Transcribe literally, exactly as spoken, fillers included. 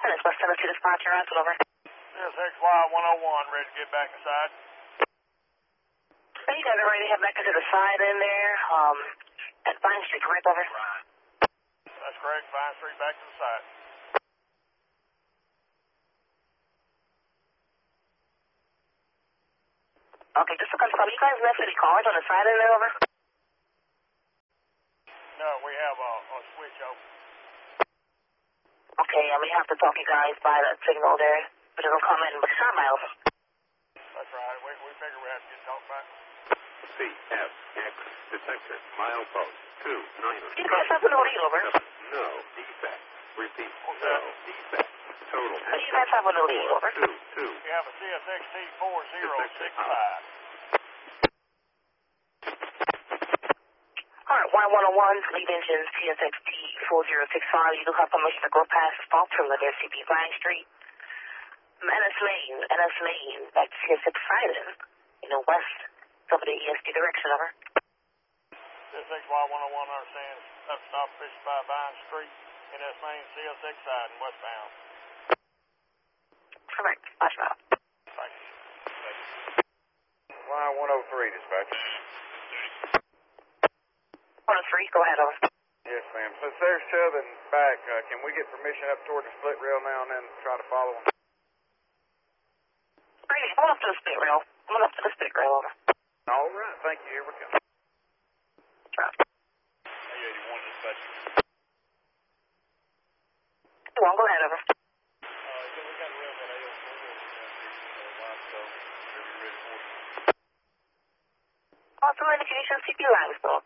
And it's West Tennessee Dispatcher, that's over. C S X Y one oh one, ready to get back inside. So you guys are ready to head back into the side in there, um, at Vine Street, correct, over? That's correct, Vine Street, back to the side. Okay, just to confirm, you guys left any cars on the side in there, over? No, we have a, a switch open. Okay, and we have to talk you guys by that signal there, but it'll come in with sound miles. That's right, we, we figure we have to get talked back. C F X detected milepost two nine. Do you guys have a no lead, over? No defect. Repeat. No defect. Total. Do you guys have a no lead, over? Two two. We have a C S X T four zero six five. Alright, Y one oh one, lead engine C S X T four zero six five. You do have permission to go past Fault Terminal there, C P Vine Street. N S Lane, N S Lane, back to C S X Sidon, you know, west, over the E S D direction, over. C S X Y one oh one understands. Up stop fifty-five Vine Street, N S Lane, C S X side and westbound. Correct, watch out. Thank you. Y one oh three, dispatch. one oh three, go ahead, over. Yes, ma'am. Since they're shoving back, uh, can we get permission up toward the split rail now and then try to follow them? Great, come on up to the split rail. Come on up to the split rail, over. All right, thank you. Here we go. Drop. A eighty-one, dispatch. Go on, go ahead, over. Uh, yeah, we got rail that A O four down here, so we're ready for it. Awesome indication, C P line, still.